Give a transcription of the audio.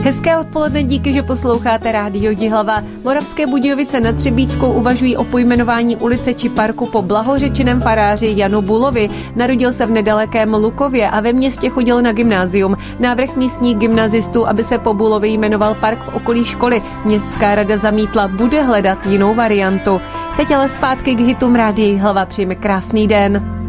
Hezké odpoledne, díky, že posloucháte Rádio Jihlava. Moravské Budějovice nad Třebíčskou uvažují o pojmenování ulice či parku po blahořečeném faráři Janu Bulovi. Narodil se v nedalekém Lukově a ve městě chodil na gymnázium. Návrh místních gymnazistů, aby se po Bulovi jmenoval park v okolí školy, městská rada zamítla, bude hledat jinou variantu. Teď ale zpátky k hitům Rádia Jihlava, přejeme krásný den.